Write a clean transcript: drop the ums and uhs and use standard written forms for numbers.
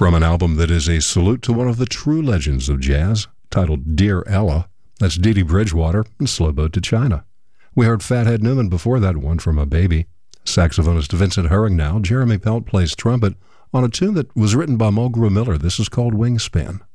From an album that is a salute to one of the true legends of jazz, titled Dear Ella, that's Dee Dee Bridgewater and Slow Boat to China. We heard Fathead Newman before that, One for My Baby. Saxophonist Vincent Herring now, Jeremy Pelt plays trumpet on a tune that was written by Mulgrew Miller. This is called Wingspan.